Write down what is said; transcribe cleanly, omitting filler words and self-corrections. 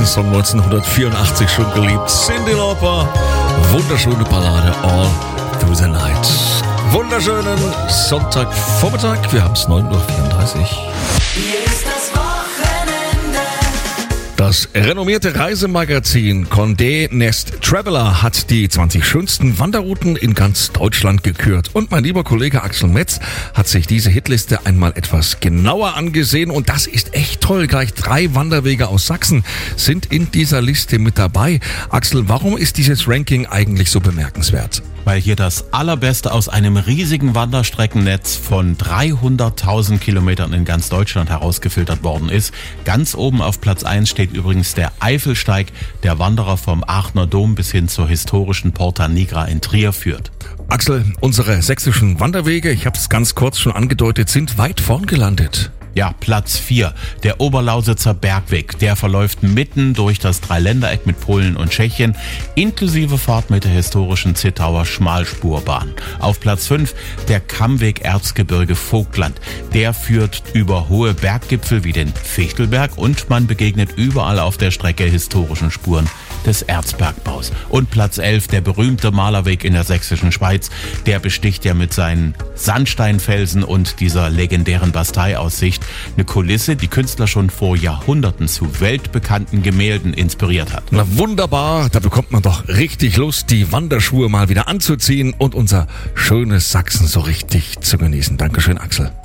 Song 1984 schon geliebt. Cyndi Lauper, wunderschöne Ballade All Through the Night. Wunderschönen Sonntagvormittag, wir haben es 9.34 Uhr. Hier ist das Wochenende. Das renommierte Reisemagazin Condé Nast Traveler hat die 20 schönsten Wanderrouten in ganz Deutschland gekürt. Und mein lieber Kollege Axel Metz hat sich diese Hitliste einmal etwas genauer angesehen. Und das ist echt toll. Gleich 3 Wanderwege aus Sachsen sind in dieser Liste mit dabei. Axel, warum ist dieses Ranking eigentlich so bemerkenswert? Weil hier das Allerbeste aus einem riesigen Wanderstreckennetz von 300.000 Kilometern in ganz Deutschland herausgefiltert worden ist. Ganz oben auf Platz 1 steht übrigens der Eifelsteig, der Wanderer vom Aachener Dom bis hin zur historischen Porta Nigra in Trier führt. Axel, unsere sächsischen Wanderwege, ich habe es ganz kurz schon angedeutet, sind weit vorn gelandet. Ja, Platz 4, der Oberlausitzer Bergweg. Der verläuft mitten durch das Dreiländereck mit Polen und Tschechien, inklusive Fahrt mit der historischen Zittauer Schmalspurbahn. Auf Platz 5, der Kammweg Erzgebirge Vogtland. Der führt über hohe Berggipfel wie den Fichtelberg und man begegnet überall auf der Strecke historischen Spuren des Erzbergbaus. Und Platz 11, der berühmte Malerweg in der sächsischen Schweiz. Der besticht ja mit seinen Sandsteinfelsen und dieser legendären Basteiaussicht eine Kulisse, die Künstler schon vor Jahrhunderten zu weltbekannten Gemälden inspiriert hat. Na wunderbar, da bekommt man doch richtig Lust, die Wanderschuhe mal wieder anzuziehen und unser schönes Sachsen so richtig zu genießen. Dankeschön, Axel.